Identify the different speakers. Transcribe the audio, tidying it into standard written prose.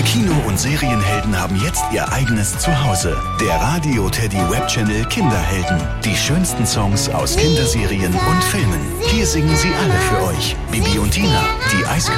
Speaker 1: Kino- und Serienhelden haben jetzt ihr eigenes Zuhause. Der Radio Teddy Webchannel Kinderhelden. Die schönsten Songs aus Kinderserien und Filmen. Hier singen sie alle für euch. Bibi und Tina, die